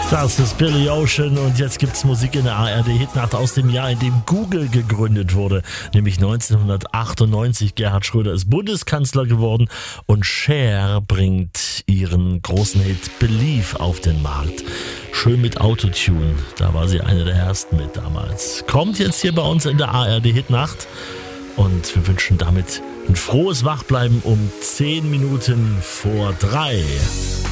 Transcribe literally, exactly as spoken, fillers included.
Das ist Billy Ocean und jetzt gibt's Musik in der A R D-Hitnacht aus dem Jahr, in dem Google gegründet wurde, nämlich neunzehnhundertachtundneunzig. Gerhard Schröder ist Bundeskanzler geworden und Cher bringt ihren großen Hit Believe auf den Markt. Schön mit Autotune, da war sie eine der ersten mit damals. Kommt jetzt hier bei uns in der A R D-Hitnacht und wir wünschen damit ein frohes Wachbleiben um zehn Minuten vor drei.